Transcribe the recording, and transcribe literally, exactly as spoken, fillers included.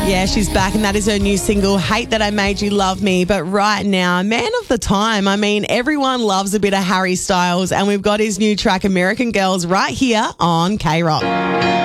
Yeah, she's back, and that is her new single, Hate That I Made You Love Me. But right now, man of the time. I mean, everyone loves a bit of Harry Styles, and we've got his new track, American Girls, right here on K-Rock.